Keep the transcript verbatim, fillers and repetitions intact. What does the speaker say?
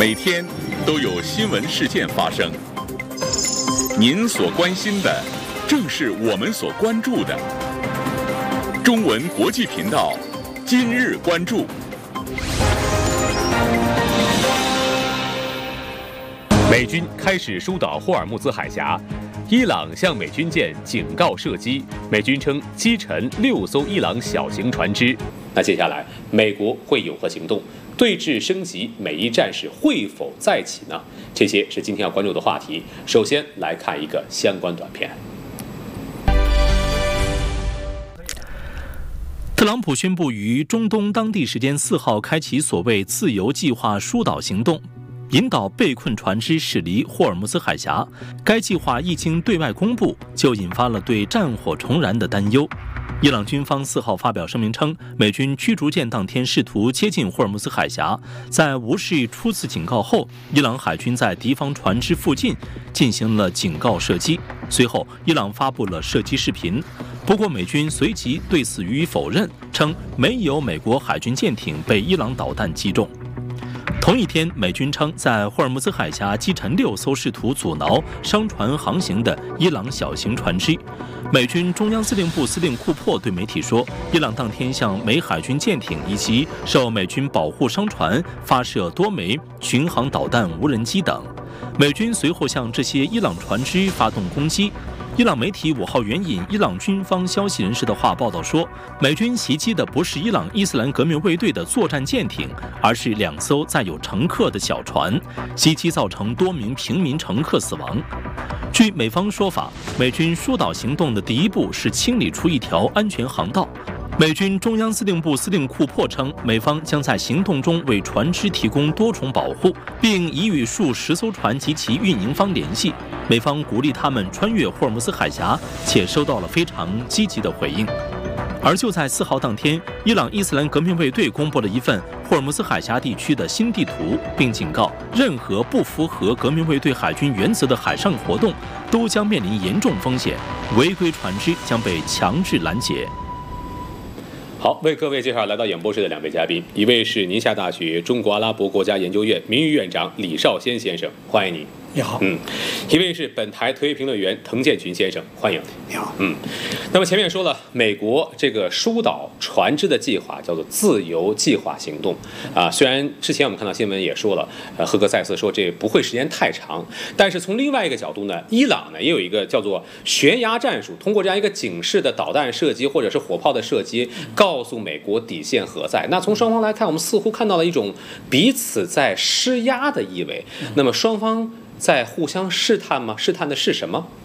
每天都有新闻事件发生，您所关心的正是我们所关注的。中文国际频道今日关注。 美军开始疏导霍尔木兹海峡，伊朗向美军舰警告射击，美军称击沉六艘伊朗小型船只。那接下来，美国会有何行动？对峙升级，美伊战事会否再起呢？这些是今天要关注的话题。首先来看一个相关短片。 特朗普宣布于中东当地时间四号开启所谓自由计划疏导行动，引导被困船只驶离霍尔木兹海峡。该计划一经对外公布，就引发了对战火重燃的担忧。伊朗军方四号发表声明称，美军驱逐舰当天试图接近霍尔木兹海峡，在无视初次警告后，伊朗海军在敌方船只附近进行了警告射击。随后，伊朗发布了射击视频。不过，美军随即对此予以否认，称没有美国海军舰艇被伊朗导弹击中。同一天，美军称在霍尔木兹海峡击沉六艘试图阻挠商船航行的伊朗小型船只。美军中央司令部司令库珀对媒体说，伊朗当天向美海军舰艇以及受美军保护商船发射多枚巡航导弹无人机等。美军随后向这些伊朗船只发动攻击。伊朗媒体五号援引伊朗军方消息人士的话报道说，美军袭击的不是伊朗伊斯兰革命卫队的作战舰艇，而是两艘载有乘客的小船，袭击造成多名平民乘客死亡。据美方说法，美军疏导行动的第一步是清理出一条安全航道。美军中央司令部司令库珀称，美方将在行动中为船只提供多重保护，并已与数十艘船及其运营方联系。美方鼓励他们穿越霍尔木兹海峡，且收到了非常积极的回应。而就在四号当天，伊朗伊斯兰革命卫队公布了一份霍尔木兹海峡地区的新地图，并警告任何不符合革命卫队海军原则的海上活动都将面临严重风险，违规船只将被强制拦截。 好，为各位介绍来到演播室的两位嘉宾，一位是宁夏大学中国阿拉伯国家研究院名誉院长李绍先先生，欢迎你。 你好。 嗯，一位是本台特约评论员滕建群先生，欢迎。 你好。 嗯，那么前面说了，美国这个疏导船只的计划叫做自由计划行动啊。虽然之前我们看到新闻也说了，呃，赫格再次说这不会时间太长，但是从另外一个角度呢，伊朗呢也有一个叫做悬崖战术，通过这样一个警示的导弹射击或者是火炮的射击，告诉美国底线何在。那从双方来看，我们似乎看到了一种彼此在施压的意味。那么双方在互相试探吗？试探的是什么？